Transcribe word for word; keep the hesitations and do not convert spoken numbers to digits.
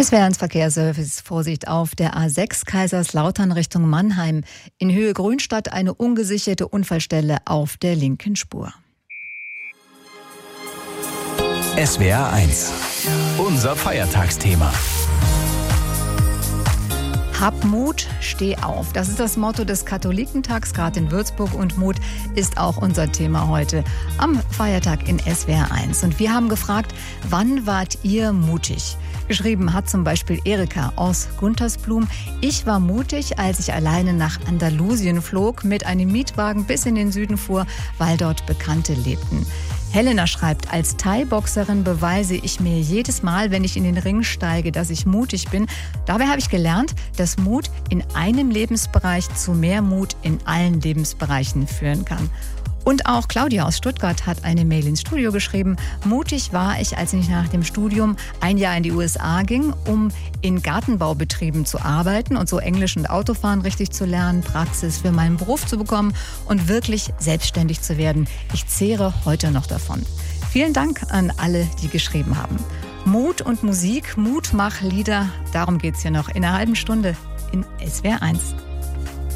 Es wäre ein Verkehrsservice. Vorsicht auf der A sechs Kaiserslautern Richtung Mannheim. In Höhe Grünstadt eine ungesicherte Unfallstelle auf der linken Spur. S W R eins. Unser Feiertagsthema. Hab Mut, steh auf. Das ist das Motto des Katholikentags, gerade in Würzburg. Und Mut ist auch unser Thema heute am Feiertag in S W R eins. Und wir haben gefragt, wann wart ihr mutig? Geschrieben hat zum Beispiel Erika aus Guntersblum. Ich war mutig, als ich alleine nach Andalusien flog, mit einem Mietwagen bis in den Süden fuhr, weil dort Bekannte lebten. Helena schreibt, als Thai-Boxerin beweise ich mir jedes Mal, wenn ich in den Ring steige, dass ich mutig bin. Dabei habe ich gelernt, dass Mut in einem Lebensbereich zu mehr Mut in allen Lebensbereichen führen kann. Und auch Claudia aus Stuttgart hat eine Mail ins Studio geschrieben. Mutig war ich, als ich nach dem Studium ein Jahr in die U S A ging, um in Gartenbaubetrieben zu arbeiten und so Englisch und Autofahren richtig zu lernen, Praxis für meinen Beruf zu bekommen und wirklich selbstständig zu werden. Ich zehre heute noch davon. Vielen Dank an alle, die geschrieben haben. Mut und Musik, Mutmachlieder, darum geht's hier noch in einer halben Stunde in S W R eins.